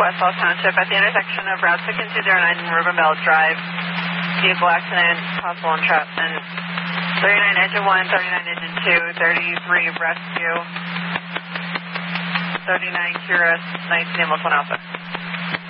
West Falls Township at the intersection of Route 6 and 209 and Riverbell Drive. Vehicle accident, possible entrapment. 39 engine 1, 39 engine 2, 33 rescue. 39 Cura, 19 Ambulance 1 Alpha.